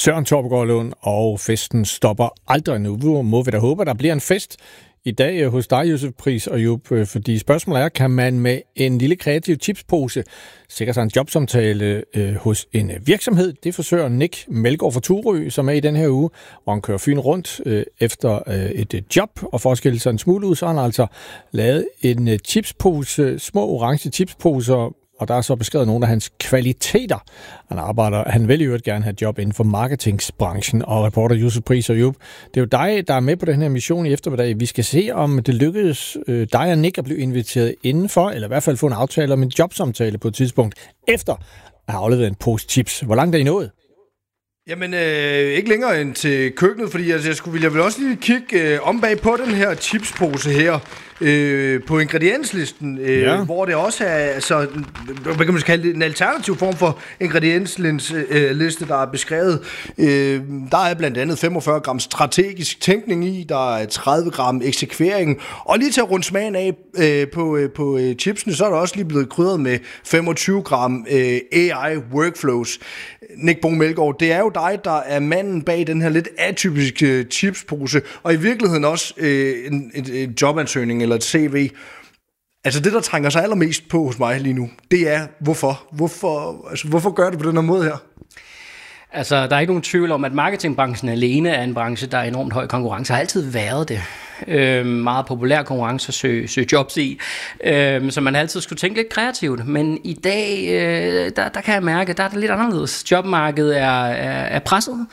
Søren Torpegaard Lund, og festen stopper aldrig nu. Må vi da håbe, at der bliver en fest i dag hos dig, Josef Pris og Jupp, fordi spørgsmålet er, kan man med en lille kreativ tipspose sikre sig en jobsamtale hos en virksomhed? Det forsøger Nick Melgaard fra Turø, som er i den her uge, hvor han kører Fyn rundt efter et job, og for at skille sig en smule ud, så har han altså lavet en tipspose, små orange tipsposer, og der er så beskrevet nogle af hans kvaliteter. Han vil jo gerne have job inden for marketingsbranchen, og reporter Josef Pris og Jupp. Det er jo dig, der er med på den her mission i eftermiddag. Vi skal se, om det lykkedes dig og Nick at blive inviteret indenfor, eller i hvert fald få en aftale om en jobsamtale på et tidspunkt, efter at have afleveret en pose tips. Hvor langt er I nået? Jamen, ikke længere end til køkkenet, fordi jeg vil også lige kigge om bag på den her chipspose her, på ingredienslisten, hvor det også er, altså, hvad kan man kalde det, en alternativ form for ingrediensliste, der er beskrevet. Der er blandt andet 45 gram strategisk tænkning i, der er 30 gram eksekvering, og lige til at runde smagen af på chipsene, så er der også lige blevet krydret med 25 gram AI workflows. Nick Bong Melgaard, det er jo dig, der er manden bag den her lidt atypiske chipspose, og i virkeligheden også en jobansøgning eller et CV. Altså det, der trænger sig allermest på hos mig lige nu, det er hvorfor. Hvorfor gør det på den her måde her? Altså, der er ikke nogen tvivl om, at marketingbranchen alene er en branche, der er enormt høj konkurrence. Har altid været det. Meget populær konkurrence at søge jobs i. Så man altid skulle tænke lidt kreativt. Men i dag, der kan jeg mærke, der er det lidt anderledes. Jobmarkedet er presset.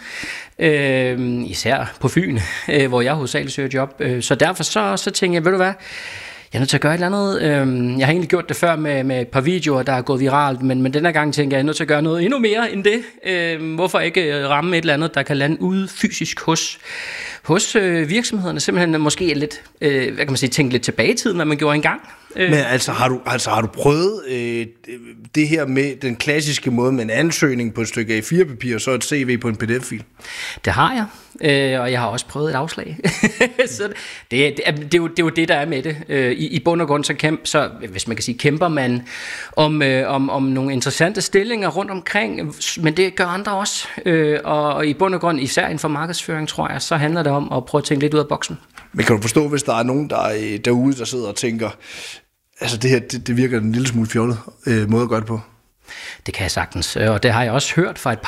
Især på Fyn, hvor jeg hovedsageligt søger job. Så derfor så tænker jeg, ved du hvad, jeg er nødt til at gøre et eller andet. Jeg har egentlig gjort det før med et par videoer, der er gået viralt, men denne gang tænker jeg er nødt til at gøre noget endnu mere end det. Hvorfor ikke ramme et eller andet, der kan lande ude fysisk hos virksomhederne? Simpelthen måske lidt, hvad kan man sige, tænke lidt tilbage i tiden, hvad man gjorde engang. Men har du prøvet det her med den klassiske måde med en ansøgning på et stykke A4-papir og så et CV på en PDF-fil? Det har jeg, og jeg har også prøvet et afslag. Så det er jo det, der er med det. I bund og grund, så hvis man kan sige, kæmper man om nogle interessante stillinger rundt omkring, men det gør andre også. Og i bund og grund, især inden for markedsføring, tror jeg, så handler det om at prøve at tænke lidt ud af boksen. Men kan du forstå, hvis der er nogen derude, der sidder og tænker, altså det her, det virker en lille smule fjollet måde at gøre det på? Det kan jeg sagtens, og det har jeg også hørt fra et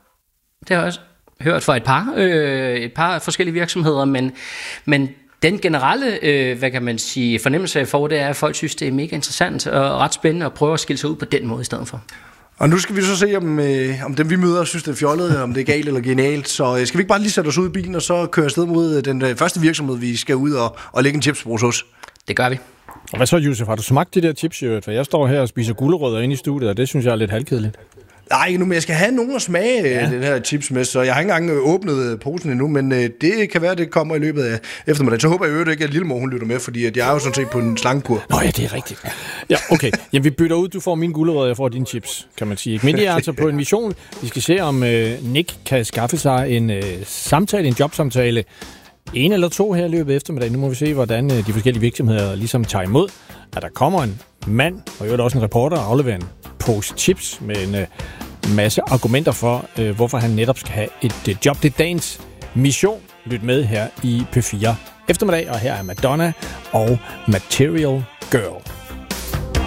par forskellige virksomheder, men den generelle, hvad kan man sige, fornemmelse jeg får, det er, at folk synes, det er mega interessant og ret spændende at prøve at skille sig ud på den måde i stedet for. Og nu skal vi så se, om dem vi møder synes, det er fjollet, om det er galt eller genialt. Så skal vi ikke bare lige sætte os ud i bilen, og så køre afsted mod den første virksomhed, vi skal ud og lægge en chipspose hos? Det gør vi. Og hvad så, Josef? Har du smagt de der chips? For jeg står her og spiser gulerødder inde i studiet, og det synes jeg er lidt halvkedeligt. Nej, nu, men jeg skal have nogen at smage den her chips med, så jeg har ikke engang åbnet posen endnu, men det kan være, det kommer i løbet af eftermiddagen. Så håber jeg ikke, at Lillemor hun lytter med, fordi at jeg er jo sådan set på en slankekur. Nå ja, det er rigtigt. Ja, okay. Jamen, vi bytter ud. Du får mine gulerødder, jeg får dine chips, kan man sige. Men jeg er altså på en mission. Vi skal se, om Nick kan skaffe sig en samtale, en jobsamtale. En eller to her i løbet af eftermiddagen. Nu må vi se, hvordan de forskellige virksomheder ligesom tager imod, at der kommer en mand, og jo også en reporter, og afleverer en pose chips med en masse argumenter for, hvorfor han netop skal have et job. Det er dagens mission. Lyt med her i P4 eftermiddag, og her er Madonna og Material Girl.